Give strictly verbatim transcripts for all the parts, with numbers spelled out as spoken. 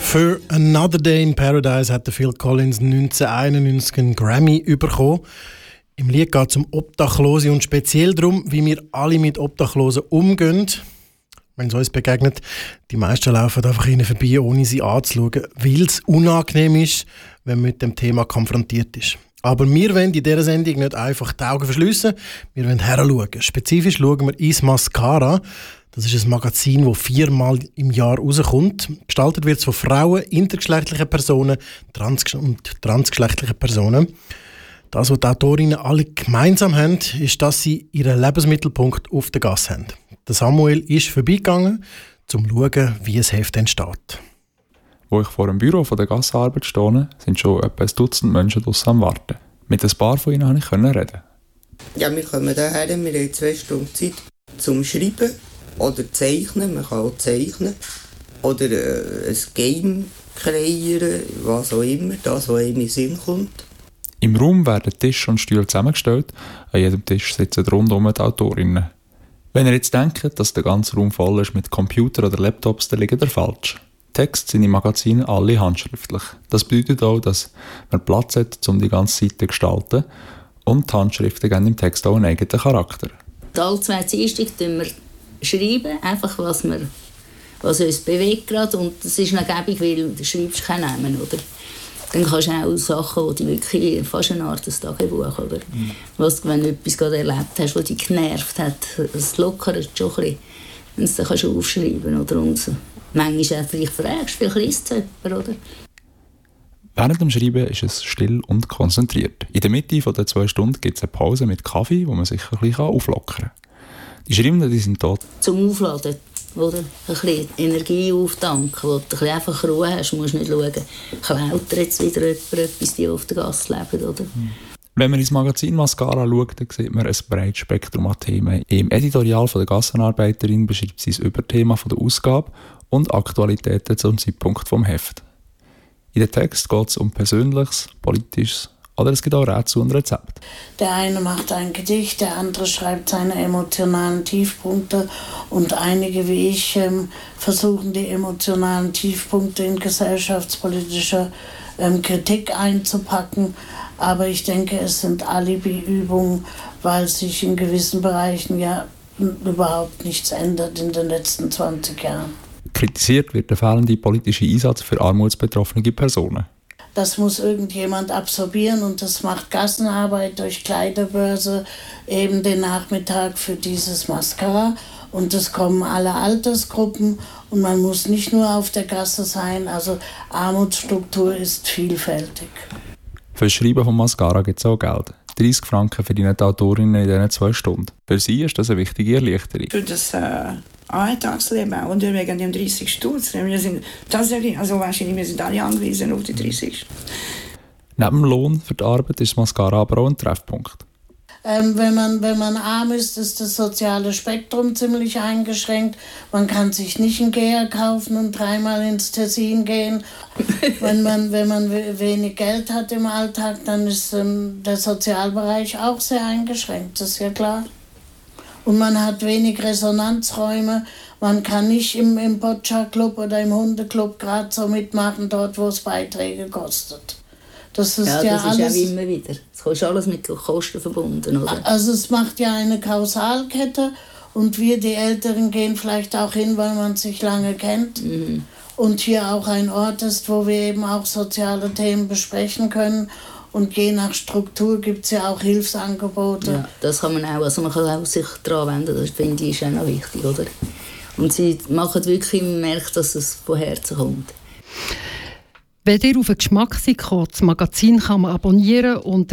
Für «Another Day in Paradise» hat Phil Collins neunzehnhunderteinundneunzig einen Grammy bekommen. Im Lied geht es um Obdachlose und speziell darum, wie wir alle mit Obdachlosen umgehen. Wenn es uns begegnet, die meisten laufen einfach ihnen vorbei, ohne sie anzuschauen, weil es unangenehm ist, wenn man mit dem Thema konfrontiert ist. Aber wir wollen in dieser Sendung nicht einfach die Augen verschliessen, wir wollen heranschauen. Spezifisch schauen wir ins Mascara. Das ist ein Magazin, das viermal im Jahr rauskommt. Gestaltet wird es von Frauen, intergeschlechtlichen Personen trans- und transgeschlechtlichen Personen. Das, was die Autorinnen alle gemeinsam haben, ist, dass sie ihren Lebensmittelpunkt auf der Gasse haben. Der Samuel ist vorbeigegangen, um zu schauen, wie ein Heft entsteht. Wo ich vor dem Büro von der Gassenarbeit stehe, sind schon etwa ein Dutzend Menschen draussen am Warten. Mit ein paar von ihnen konnte ich reden. Ja, wir kommen hierher, wir haben zwei Stunden Zeit zum Schreiben oder Zeichnen. Man kann auch zeichnen. Oder äh, ein Game kreieren, was auch immer, das, was einem in den Sinn kommt. Im Raum werden Tisch und Stühle zusammengestellt. An jedem Tisch sitzen rundum die Autorinnen. Wenn ihr jetzt denkt, dass der ganze Raum voll ist mit Computern oder Laptops, dann liegt ihr falsch. Die Texte sind im Magazin alle handschriftlich. Das bedeutet auch, dass man Platz hat, um die ganze Seite zu gestalten. Und die Handschriften geben im Text auch einen eigenen Charakter. Alle zwei Dienstag schreiben wir schreiben, einfach was, wir, was uns bewegt gerade. Und das ist noch gäbig, weil du schreibst keinen Namen, oder? Dann kannst du auch Sachen, die du wirklich fast eine Art des Tagebuch, oder? Mhm. Was, wenn du etwas gerade erlebt hast, das dich genervt hat, es lockert schon ein bisschen. Und dann kannst du aufschreiben, oder? Und manchmal auch vielleicht fragst, vielleicht liest es jemand, oder? Während dem Schreiben ist es still und konzentriert. In der Mitte der zwei Stunden gibt es eine Pause mit Kaffee, wo man sich ein bisschen auflockern kann. Die Schreibenden die sind dort. Zum Aufladen, oder? Ein bisschen Energie auftanken, wo du ein bisschen einfach Ruhe hast, musst nicht schauen. Klaut jetzt wieder jemand etwas, die auf der Gasse leben, oder? Mhm. Wenn man ins Magazin Mascara schaut, dann sieht man ein breites Spektrum an Themen. Im Editorial von der Gassenarbeiterin beschreibt sie das Überthema von der Ausgabe und Aktualitäten zum Zeitpunkt vom Heft. In den Text geht es um Persönliches, Politisches oder es gibt auch Rätsel und Rezepte. Der eine macht ein Gedicht, der andere schreibt seine emotionalen Tiefpunkte und einige wie ich ähm, versuchen die emotionalen Tiefpunkte in gesellschaftspolitischer ähm, Kritik einzupacken. Aber ich denke, es sind Alibi-Übungen, weil sich in gewissen Bereichen ja überhaupt nichts ändert in den letzten zwanzig Jahren. Kritisiert wird der fehlende politische Einsatz für armutsbetroffene Personen. Das muss irgendjemand absorbieren und das macht Gassenarbeit durch Kleiderbörse eben den Nachmittag für dieses Mascara. Und es kommen alle Altersgruppen und man muss nicht nur auf der Gasse sein, also Armutsstruktur ist vielfältig. Für das Schreiben von Mascara gibt es auch Geld. dreissig Franken verdienen die Autorinnen in diesen zwei Stunden. Für sie ist das eine wichtige Erleichterung. Für das äh, Alltagsleben auch und wegen dem dreißig Stutz. Wir sind tatsächlich, also wahrscheinlich, wir sind alle angewiesen auf die dreißig. Neben dem Lohn für die Arbeit ist Mascara aber auch ein Treffpunkt. Ähm, wenn man, wenn man arm ist, ist das soziale Spektrum ziemlich eingeschränkt. Man kann sich nicht einen Geher kaufen und dreimal ins Tessin gehen. wenn, man, wenn man wenig Geld hat im Alltag, dann ist ähm, der Sozialbereich auch sehr eingeschränkt, das ist ja klar. Und man hat wenig Resonanzräume. Man kann nicht im, im Boccia-Club oder im Hundeclub gerade so mitmachen, dort wo es Beiträge kostet. Das ist ja, ja das alles, ist ja immer wieder. Das ist alles mit Kosten verbunden, oder? Also es macht ja eine Kausalkette und wir, die Älteren, gehen vielleicht auch hin, weil man sich lange kennt. Mhm. Und hier auch ein Ort ist, wo wir eben auch soziale Themen besprechen können. Und je nach Struktur gibt es ja auch Hilfsangebote. Ja, das kann man auch, also man kann auch sich daran wenden, das finde ich ist auch noch wichtig, oder? Und sie machen wirklich, man merkt, dass es von Herzen kommt. Wenn ihr auf den Geschmack kommt, das Magazin kann man abonnieren unter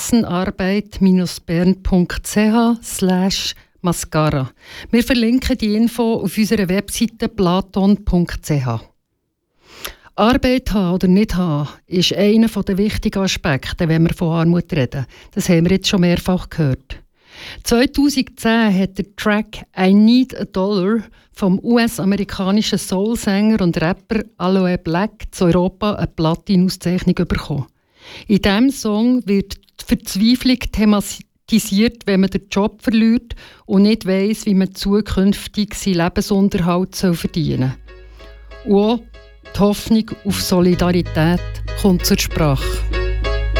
gassenarbeit-bern.ch slash mascara. Wir verlinken die Info auf unserer Webseite platon punkt c h. Arbeit haben oder nicht haben, ist einer der wichtigen Aspekte, wenn wir von Armut reden. Das haben wir jetzt schon mehrfach gehört. zweitausendzehn hat der Track «I Need a Dollar» vom U S-amerikanischen Soul-Sänger und Rapper Aloe Black zu Europa eine Platin-Auszeichnung bekommen. In diesem Song wird die Verzweiflung thematisiert, wenn man den Job verliert und nicht weiss, wie man zukünftig seinen Lebensunterhalt verdienen soll. Und auch Die Hoffnung auf Solidarität kommt zur Sprache.